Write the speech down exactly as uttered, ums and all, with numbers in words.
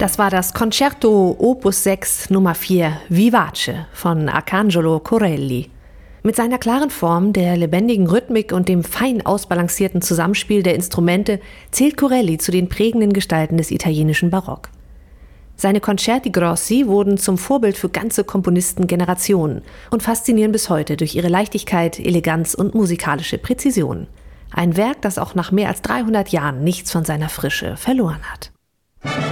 Das war das Concerto Opus sechs Nummer vier Vivace von Arcangelo Corelli. Mit seiner klaren Form, der lebendigen Rhythmik und dem fein ausbalancierten Zusammenspiel der Instrumente zählt Corelli zu den prägenden Gestalten des italienischen Barock. Seine Concerti Grossi wurden zum Vorbild für ganze Komponistengenerationen und faszinieren bis heute durch ihre Leichtigkeit, Eleganz und musikalische Präzision. Ein Werk, das auch nach mehr als dreihundert Jahren nichts von seiner Frische verloren hat.